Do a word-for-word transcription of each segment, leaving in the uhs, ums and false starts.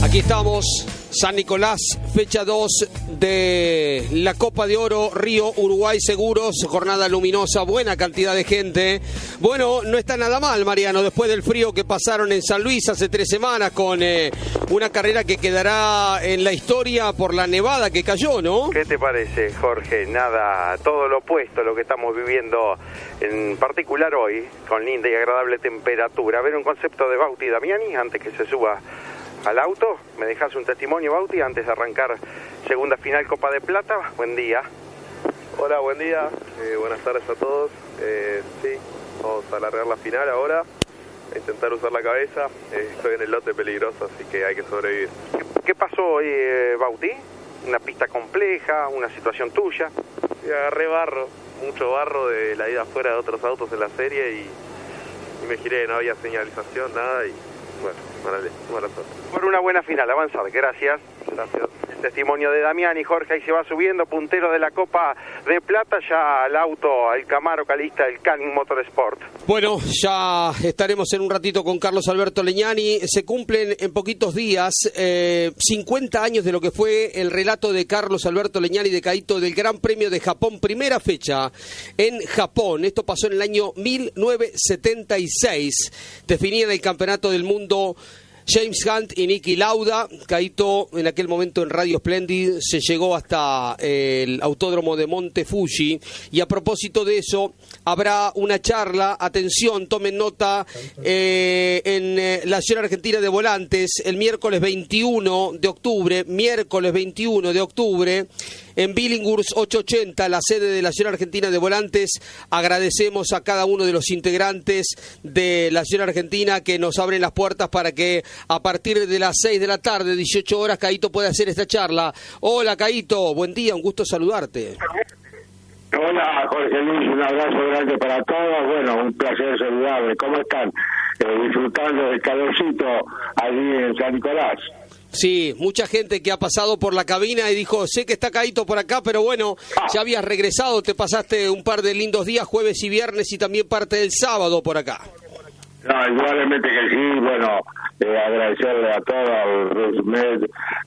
Aquí estamos, San Nicolás, fecha dos de la Copa de Oro, Río Uruguay Seguros, jornada luminosa, buena cantidad de gente. Bueno, no está nada mal, Mariano, después del frío que pasaron en San Luis hace tres semanas con eh, una carrera que quedará en la historia por la nevada que cayó, ¿no? ¿Qué te parece, Jorge? Nada, todo lo opuesto a lo que estamos viviendo, en particular hoy, con linda y agradable temperatura. A ver un concepto de Bauti Damiani antes que se suba al auto. ¿Me dejas un testimonio, Bauti, antes de arrancar segunda final Copa de Plata? Buen día. Hola, buen día, eh, buenas tardes a todos. Eh, sí, vamos a alargar la final ahora, a intentar usar la cabeza. Eh, estoy en el lote peligroso, así que hay que sobrevivir. ¿Qué, qué pasó hoy, eh, Bauti? ¿Una pista compleja, una situación tuya? Y agarré barro, mucho barro de la ida afuera de otros autos en la serie y, y me giré, no había señalización, nada y bueno, órale, un abrazo. Por una buena final, avanzar, gracias. Gracias. Testimonio de Damián y Jorge, ahí se va subiendo, puntero de la Copa de Plata, ya al auto, al Camaro calista, el Canning Motorsport. Bueno, ya estaremos en un ratito con Carlos Alberto Leñani. Se cumplen en poquitos días eh, cincuenta años de lo que fue el relato de Carlos Alberto Leñani de Caíto del Gran Premio de Japón, primera fecha en Japón. Esto pasó en el año mil novecientos setenta y seis. Definían el campeonato del mundo James Hunt y Niki Lauda. Caíto en aquel momento en Radio Splendid se llegó hasta eh, el autódromo de Monte Fuji, y a propósito de eso habrá una charla, atención, tomen nota, eh, en eh, la Asociación Argentina de Volantes el miércoles veintiuno de octubre, miércoles veintiuno de octubre en Billinghurst ochocientos ochenta, la sede de la Asociación Argentina de Volantes. Agradecemos a cada uno de los integrantes de la Asociación Argentina que nos abren las puertas para que a partir de las seis de la tarde, dieciocho horas, Caíto puede hacer esta charla. Hola, Caíto, buen día, un gusto saludarte. Hola, Jorge Luis, un abrazo grande para todos. Bueno, un placer saludarles. ¿Cómo están? Eh, disfrutando del calorcito allí en San Nicolás. Sí, mucha gente que ha pasado por la cabina y dijo, sé que está Caíto por acá, pero bueno, ya habías regresado, te pasaste un par de lindos días, jueves y viernes, y también parte del sábado por acá. No, igualmente que sí, bueno, eh, agradecerle a toda el RusMed,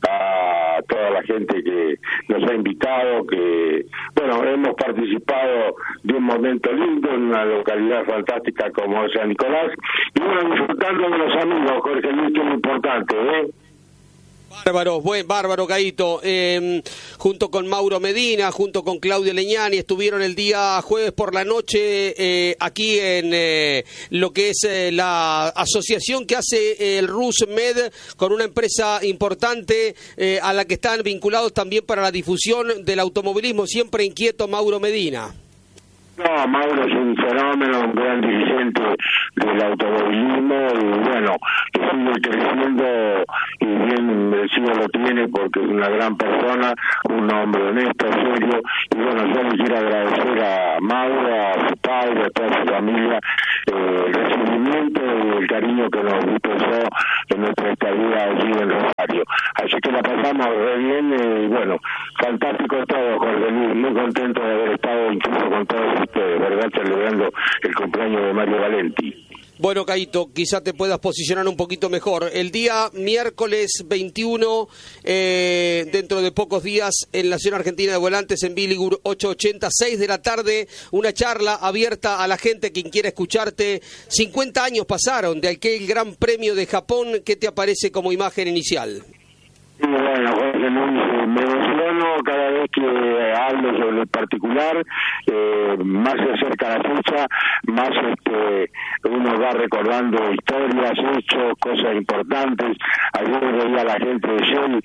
a toda la gente que nos ha invitado, que, bueno, hemos participado de un momento lindo en una localidad fantástica como San Nicolás, y bueno, disfrutando de los amigos, Jorge Luis, que es muy importante, ¿eh? Bárbaro, buen bárbaro, Caíto. Eh, junto con Mauro Medina, junto con Claudio Leñani, estuvieron el día jueves por la noche eh, aquí en eh, lo que es eh, la asociación que hace el RusMed con una empresa importante eh, a la que están vinculados también para la difusión del automovilismo. Siempre inquieto, Mauro Medina. No, Mauro es un fenómeno, un gran dirigente del automovilismo y bueno, que sigue creciendo y bien merecido lo tiene porque es una gran persona, un hombre honesto, serio, y bueno, yo le quiero agradecer a Mauro, a su padre, a toda su familia, eh, el recibimiento y el cariño que nos dispuso en nuestra estadía allí en Rosario. Así que la pasamos re bien y bueno, fantástico todo, Jorge Luis, muy contento de haber estado incluso con todos ustedes, ¿verdad? Celebrando el cumpleaños de Mario Valenti. Bueno, Caíto, quizá te puedas posicionar un poquito mejor. El día miércoles veintiuno, eh, dentro de pocos días, en la Asociación Argentina de Volantes, en Billinghurst ochocientos ochenta, seis de la tarde, una charla abierta a la gente quien quiera escucharte. cincuenta años pasaron de aquel Gran Premio de Japón. ¿Qué te aparece como imagen inicial? Sí, bueno, Jorge Luis, me emociono cada vez que hablo sobre el particular, eh, más se acerca la fecha, más este, uno va recordando historias, hechos, cosas importantes. Ayer veía a la gente de Shell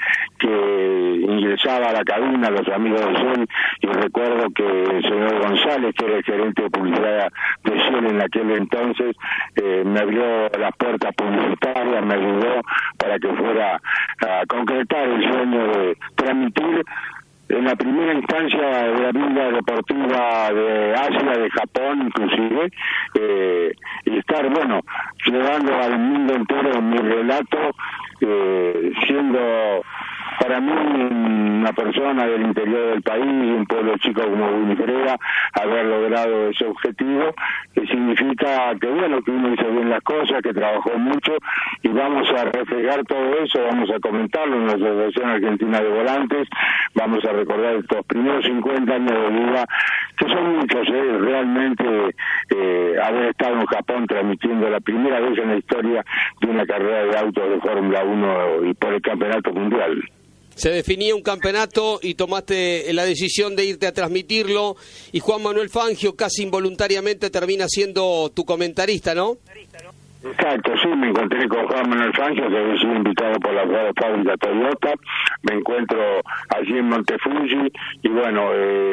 que ingresaba a la cabina, los amigos de Shell, y recuerdo que el señor González, que era el gerente de publicidad de Shell en aquel entonces, eh, me abrió las puertas publicitarias, me ayudó para que fuera a concretar el sueño de transmitir en la primera instancia de la vida deportiva de Asia, de Japón inclusive, eh, y estar, bueno, llevando al mundo entero mi relato, eh, siendo para mí, una persona del interior del país, un pueblo chico como Winifreda, haber logrado ese objetivo, que significa que bueno, que uno hizo bien las cosas, que trabajó mucho, y vamos a reflejar todo eso, vamos a comentarlo en la Asociación Argentina de Volantes, vamos a recordar estos primeros cincuenta años de vida, que son muchos, ¿eh? Realmente eh, haber estado en Japón transmitiendo la primera vez en la historia de una carrera de autos de Fórmula uno y por el campeonato mundial. Se definía un campeonato y tomaste la decisión de irte a transmitirlo, y Juan Manuel Fangio casi involuntariamente termina siendo tu comentarista, ¿no? Exacto, sí, me encontré con Juan Manuel Fangio, que había sido invitado por la fábrica Toyota, me encuentro allí en Montefuji, y bueno,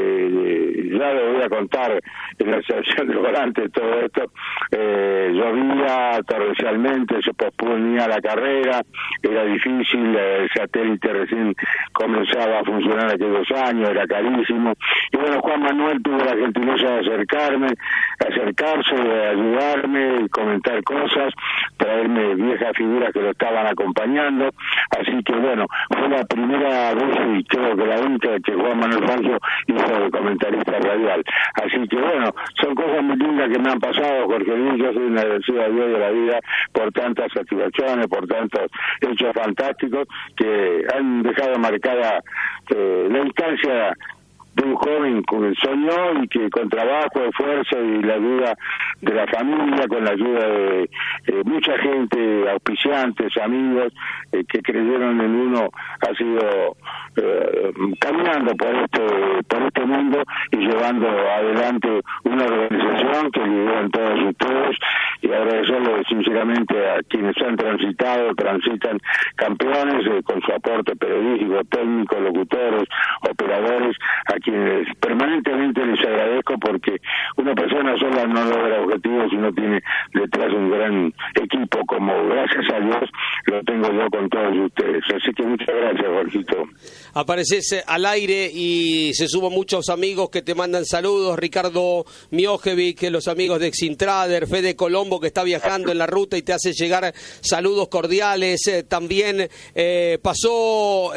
eh, ya le voy a contar en la asociación de volantes todo esto. Eh, llovía torrencialmente, se posponía la carrera, era difícil, el satélite recién comenzaba a funcionar aquellos años, era carísimo, y bueno, Juan Manuel tuvo la gentileza de acercarme, acercarse, de ayudarme, comentar cosas, traerme viejas figuras que lo estaban acompañando, así que bueno, fue la primera vez y creo que la única que Juan Manuel Fangio hizo de comentarista radial, así que bueno, son cosas muy lindas que me han pasado, Jorge Luis, yo soy un agradecido a Dios de la vida por tantas satisfacciones, por tantos hechos fantásticos que han dejado marcada eh, la instancia de un joven que soñó y que con trabajo, esfuerzo y la ayuda de la familia, con la ayuda de eh, mucha gente, auspiciantes, amigos, eh, que creyeron en uno, ha sido eh, caminando por este por este mundo y llevando adelante una organización que lideró en todos ustedes, y agradecerle sinceramente a quienes han transitado, transitan campeones, eh, con su aporte periodístico, técnico, locutores, operadores, a quienes permanentemente les agradezco, porque una persona sola no logra objetivos si no tiene detrás un gran equipo como, gracias a Dios, lo tengo yo con todos ustedes. Así que muchas gracias, Jorgito. Apareces al aire y se suman muchos amigos que te mandan saludos, Ricardo Miojevic, los amigos de Exintrader, Fede Colombo, que está viajando en la ruta y te hace llegar saludos cordiales, eh, también eh, pasó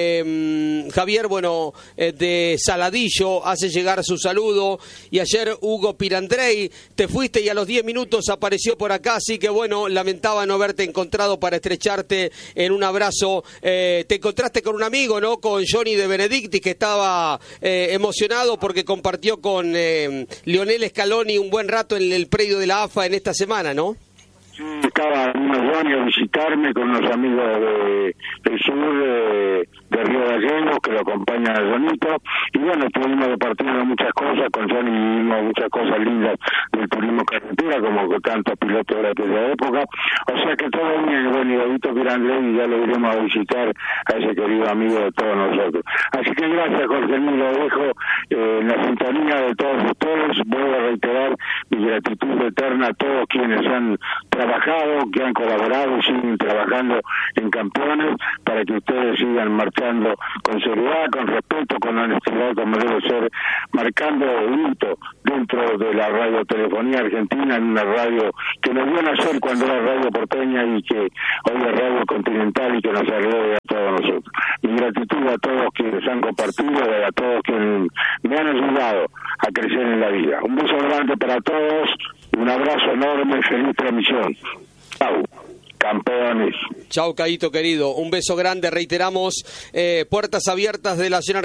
eh, Javier, bueno, eh, de Saladillo, hace llegar su saludo, y ayer Hugo Pirandrey, te fuiste y a los diez minutos apareció por acá, así que bueno, lamentaba no haberte encontrado para estrecharte en un abrazo. Eh, te encontraste con un amigo, ¿no? Con Johnny de Benedictis, que estaba eh, emocionado porque compartió con eh, Lionel Scaloni un buen rato en el predio de la A F A en esta semana, ¿no? Sí, estaba unos Johnny a visitarme con unos amigos de, del sur de, de Río Gallegos que lo acompañan a Jonito, y bueno, estuvimos compartiendo muchas cosas, con Johnny vivimos muchas cosas lindas del turismo carretera, como con tantos pilotos de aquella época, o sea que todo bien, bueno, y Davidito Pirandrey, y ya lo iremos a visitar a ese querido amigo de todos nosotros. Así que gracias, Jorge Luis, lo dejo eh, en la sintonía de todos ustedes. Voy a reiterar mi gratitud eterna a todos quienes han trabajado, que han colaborado y siguen trabajando en Campeones, para que ustedes sigan marchando con seriedad, con respeto, con honestidad, como debe ser, marcando un hito dentro de la radiotelefonía argentina, en una radio que nos vio nacer cuando era Radio Porteña y que hoy es Radio Continental y que nos agradece a todos nosotros. Mi gratitud a todos quienes han compartido y a todos quienes me han ayudado a crecer en la vida. Un beso grande para todos, un abrazo enorme, feliz transmisión. Chau, campeones. Chau, Caíto querido, un beso grande, reiteramos, eh, puertas abiertas de la Nacional